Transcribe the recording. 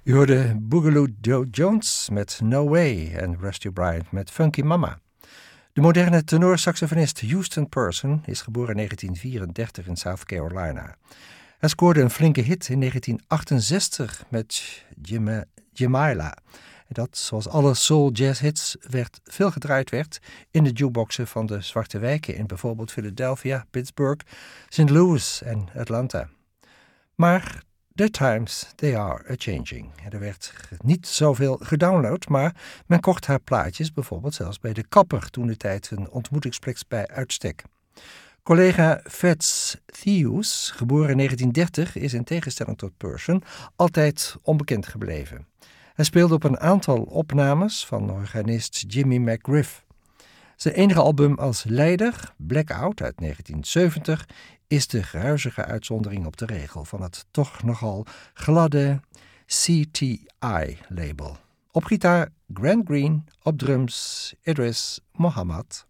U hoorde Boogaloo Joe Jones met No Way en Rusty Bryant met Funky Mama. De moderne tenorsaxofonist Houston Person is geboren in 1934 in South Carolina. Hij scoorde een flinke hit in 1968 met Jamila. Dat, zoals alle soul jazz hits, veel gedraaid werd in de jukeboxen van de zwarte wijken in bijvoorbeeld Philadelphia, Pittsburgh, St. Louis en Atlanta. Maar the times, they are a-changing. Er werd niet zoveel gedownload, maar men kocht haar plaatjes bijvoorbeeld zelfs bij de kapper, toen de tijd een ontmoetingsplek bij uitstek. Collega Fats Thews, geboren in 1930, is in tegenstelling tot Person altijd onbekend gebleven. Hij speelde op een aantal opnames van organist Jimmy McGriff. Zijn enige album als leider, Blackout uit 1970, is de ruizige uitzondering op de regel van het toch nogal gladde CTI-label. Op gitaar Grant Green, op drums Idris Muhammad.